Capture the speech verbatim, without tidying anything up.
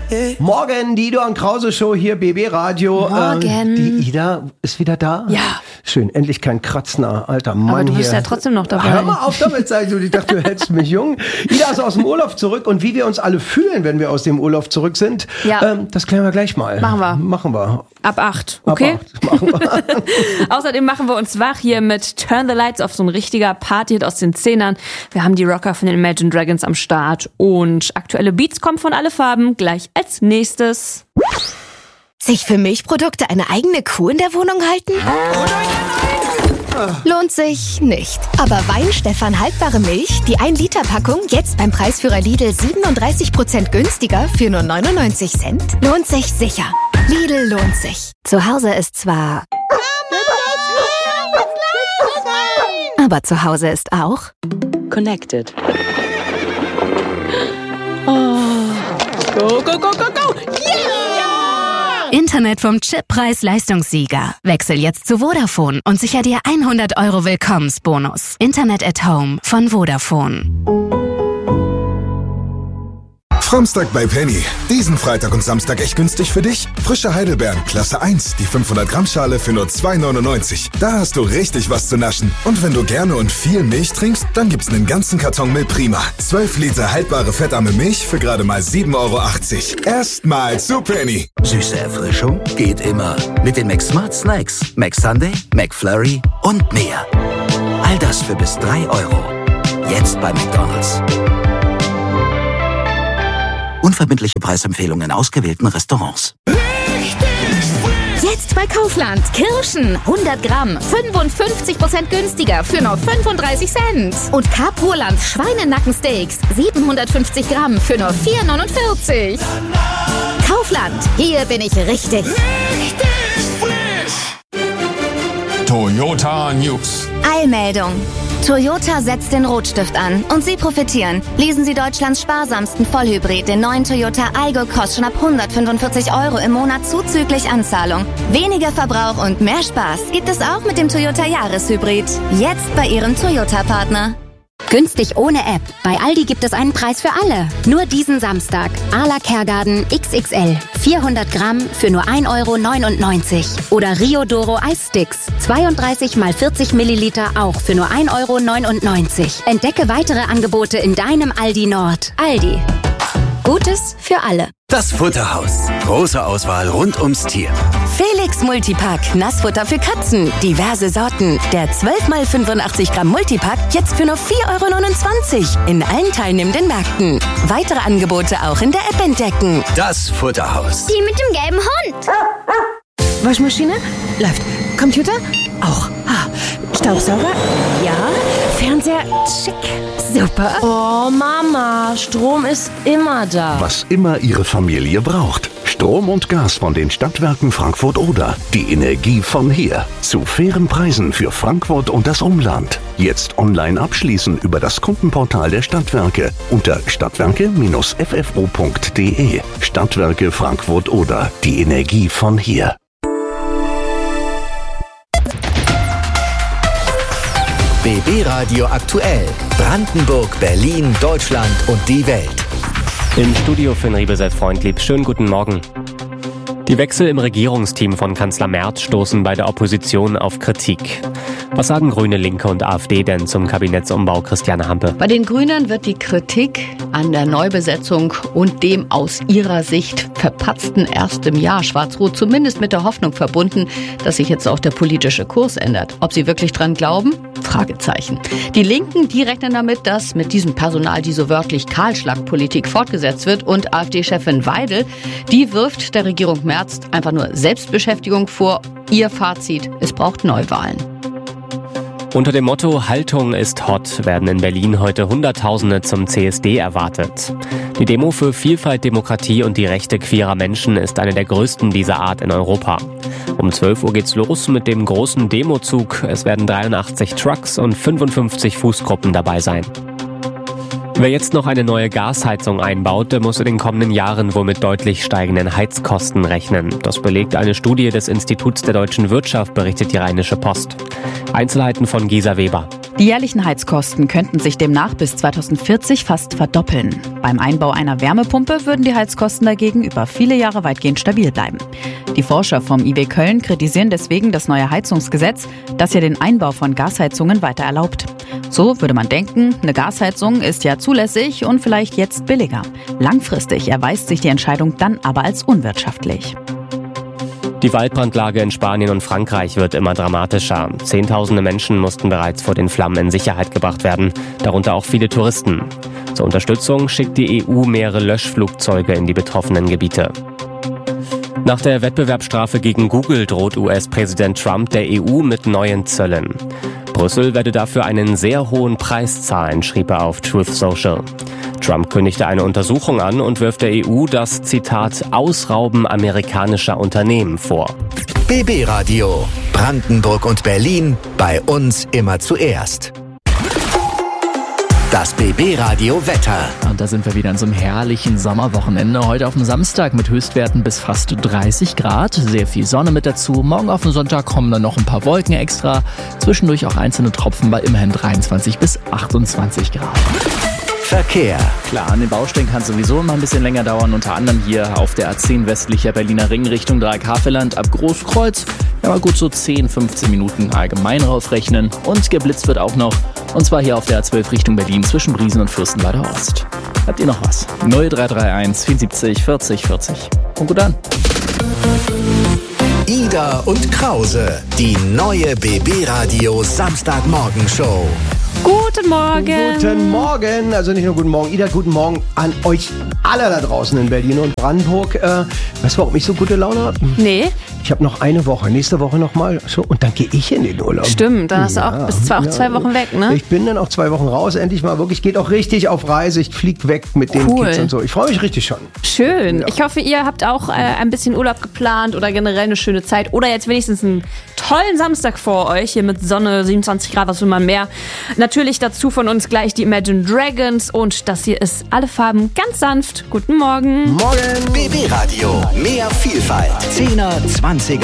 Morgen, die Ida und Krause Show hier, B B Radio. Morgen. Ähm, die Ida ist wieder da? Ja. Schön, endlich kein Kratzner, alter Mann. Aber du bist hier. ja trotzdem noch dabei. Hör mal auf damit, sag ich so. Ich dachte, du hältst mich jung. Ida ist aus dem Urlaub zurück und wie wir uns alle fühlen, wenn wir aus dem Urlaub zurück sind, ja. ähm, das klären wir gleich mal. Machen wir. Machen wir. Ab acht, okay? Ab acht. Machen wir. Außerdem machen wir uns wach hier mit Turn the Lights auf, so ein richtiger Party aus den Zehnern. Wir haben die Rocker von den Imagine Dragons am Start und aktuelle Beats kommen von alle Farben gleich als nächstes. Sich für Milchprodukte eine eigene Kuh in der Wohnung halten? Lohnt sich nicht. Aber Weinstefan haltbare Milch, die ein Liter Packung, jetzt beim Preisführer Lidl siebenunddreißig Prozent günstiger für nur neunundneunzig Cent? Lohnt sich sicher. Lidl lohnt sich. Zu Hause ist zwar... Aber zu Hause ist auch... Connected. Oh. Go, go, go, go, go! Yeah! Internet vom Chip Preis-Leistungssieger. Wechsel jetzt zu Vodafone und sicher dir hundert Euro Willkommensbonus. Internet at Home von Vodafone. Framstag bei Penny. Diesen Freitag und Samstag echt günstig für dich. Frische Heidelbeeren, Klasse eins, die fünfhundert Gramm Schale für nur zwei neunundneunzig. Da hast du richtig was zu naschen. Und wenn du gerne und viel Milch trinkst, dann gibt's einen ganzen Karton Milch Prima. zwölf Liter haltbare fettarme Milch für gerade mal sieben Euro achtzig. Erstmal zu Penny. Süße Erfrischung geht immer. Mit den McSmart Snacks, McSunday, McFlurry und mehr. All das für bis drei Euro. Jetzt bei McDonald's. Unverbindliche Preisempfehlungen in ausgewählten Restaurants. Jetzt bei Kaufland. Kirschen. hundert Gramm. fünfundfünfzig Prozent günstiger für nur fünfunddreißig Cent. Und Carpurland Schweinenackensteaks. siebenhundertfünfzig Gramm für nur vier neunundvierzig. Kaufland. Hier bin ich richtig. Richtig frisch. Toyota News. Eilmeldung. Toyota setzt den Rotstift an und Sie profitieren. Lesen Sie Deutschlands sparsamsten Vollhybrid, den neuen Toyota Aygo, kostet schon ab hundertfünfundvierzig Euro im Monat zuzüglich Anzahlung. Weniger Verbrauch und mehr Spaß gibt es auch mit dem Toyota Jahreshybrid. Jetzt bei Ihrem Toyota-Partner. Günstig ohne App. Bei Aldi gibt es einen Preis für alle. Nur diesen Samstag. Arla Kergarten X X L. vierhundert Gramm für nur ein Euro neunundneunzig. Oder Rio Doro Eissticks. zweiunddreißig mal vierzig Milliliter auch für nur ein Euro neunundneunzig. Entdecke weitere Angebote in deinem Aldi Nord. Aldi. Gutes für alle. Das Futterhaus. Große Auswahl rund ums Tier. Felix Multipack. Nassfutter für Katzen. Diverse Sorten. Der zwölf mal fünfundachtzig Gramm Multipack jetzt für nur vier Euro neunundzwanzig. In allen teilnehmenden Märkten. Weitere Angebote auch in der App entdecken. Das Futterhaus. Die mit dem gelben Hund. Waschmaschine? Läuft. Computer? Auch. Ah, Staubsauger? Ja. Fernseher? Schick. Super. Oh, Mama, Strom ist immer da. Was immer Ihre Familie braucht. Strom und Gas von den Stadtwerken Frankfurt-Oder. Die Energie von hier. Zu fairen Preisen für Frankfurt und das Umland. Jetzt online abschließen über das Kundenportal der Stadtwerke unter stadtwerke Bindestrich f f o punkt d e. Stadtwerke Frankfurt-Oder. Die Energie von hier. B B Radio aktuell. Brandenburg, Berlin, Deutschland und die Welt. Im Studio für Riebeseth Freundlieb. Schönen guten Morgen. Die Wechsel im Regierungsteam von Kanzler Merz stoßen bei der Opposition auf Kritik. Was sagen Grüne, Linke und AfD denn zum Kabinettsumbau, Christiane Hampe? Bei den Grünen wird die Kritik an der Neubesetzung und dem aus ihrer Sicht verpatzten ersten Jahr Schwarz-Rot zumindest mit der Hoffnung verbunden, dass sich jetzt auch der politische Kurs ändert. Ob sie wirklich dran glauben? Fragezeichen. Die Linken, die rechnen damit, dass mit diesem Personal die so wörtlich Kahlschlagpolitik fortgesetzt wird, und AfD-Chefin Weidel, die wirft der Regierung Merz einfach nur Selbstbeschäftigung vor. Ihr Fazit: Es braucht Neuwahlen. Unter dem Motto Haltung ist hot werden in Berlin heute Hunderttausende zum C S D erwartet. Die Demo für Vielfalt, Demokratie und die Rechte queerer Menschen ist eine der größten dieser Art in Europa. Um zwölf Uhr geht's los mit dem großen Demozug. Es werden dreiundachtzig Trucks und fünfundfünfzig Fußgruppen dabei sein. Wer jetzt noch eine neue Gasheizung einbaut, der muss in den kommenden Jahren wohl mit deutlich steigenden Heizkosten rechnen. Das belegt eine Studie des Instituts der deutschen Wirtschaft, berichtet die Rheinische Post. Einzelheiten von Gisa Weber. Die jährlichen Heizkosten könnten sich demnach bis zweitausendvierzig fast verdoppeln. Beim Einbau einer Wärmepumpe würden die Heizkosten dagegen über viele Jahre weitgehend stabil bleiben. Die Forscher vom I W Köln kritisieren deswegen das neue Heizungsgesetz, das ja den Einbau von Gasheizungen weiter erlaubt. So würde man denken, eine Gasheizung ist ja zulässig und vielleicht jetzt billiger. Langfristig erweist sich die Entscheidung dann aber als unwirtschaftlich. Die Waldbrandlage in Spanien und Frankreich wird immer dramatischer. Zehntausende Menschen mussten bereits vor den Flammen in Sicherheit gebracht werden, darunter auch viele Touristen. Zur Unterstützung schickt die E U mehrere Löschflugzeuge in die betroffenen Gebiete. Nach der Wettbewerbsstrafe gegen Google droht U S-Präsident Trump der E U mit neuen Zöllen. Brüssel werde dafür einen sehr hohen Preis zahlen, schrieb er auf Truth Social. Trump kündigte eine Untersuchung an und wirft der E U das, Zitat, Ausrauben amerikanischer Unternehmen vor. B B Radio. Brandenburg und Berlin. Bei uns immer zuerst. Das B B Radio Wetter. Und da sind wir wieder in so einem herrlichen Sommerwochenende. Heute auf dem Samstag mit Höchstwerten bis fast dreißig Grad. Sehr viel Sonne mit dazu. Morgen auf dem Sonntag kommen dann noch ein paar Wolken extra. Zwischendurch auch einzelne Tropfen bei immerhin dreiundzwanzig bis achtundzwanzig Grad. Verkehr. Klar, an den Baustellen kann es sowieso immer ein bisschen länger dauern. Unter anderem hier auf der A zehn westlicher Berliner Ring Richtung Dreieck-Havelland ab Großkreuz. Ja, mal gut so zehn, fünfzehn Minuten allgemein rausrechnen. Und geblitzt wird auch noch. Und zwar hier auf der A zwölf Richtung Berlin zwischen Briesen und Fürstenwalder Ost. Habt ihr noch was? null drei drei eins vierundsiebzig vierzig vierzig. Und gut an. Ida und Krause. Die neue B B Radio Samstagmorgen-Show. Guten Morgen. Guten Morgen. Also nicht nur guten Morgen, Ida, guten Morgen an euch alle da draußen in Berlin und Brandenburg. Äh, weißt du, warum ich so gute Laune habe? Nee. Ich habe noch eine Woche, nächste Woche nochmal. So, und dann gehe ich in den Urlaub. Stimmt, dann hast du auch, ja, bist zwar auch ja. zwei Wochen weg, ne? Ich bin dann auch zwei Wochen raus, endlich mal wirklich. Geht auch richtig auf Reise. Ich flieg weg mit den Cool. Kids und so. Ich freue mich richtig schon. Schön. Ja. Ich hoffe, ihr habt auch äh, ein bisschen Urlaub geplant oder generell eine schöne Zeit. Oder jetzt wenigstens einen tollen Samstag vor euch. Hier mit Sonne, siebenundzwanzig Grad, was will man mehr. Natürlich dazu von uns gleich die Imagine Dragons. Und das hier ist Alle Farben ganz sanft. Guten Morgen. Morgen. B B Radio. Mehr Vielfalt. zehner, zwanziger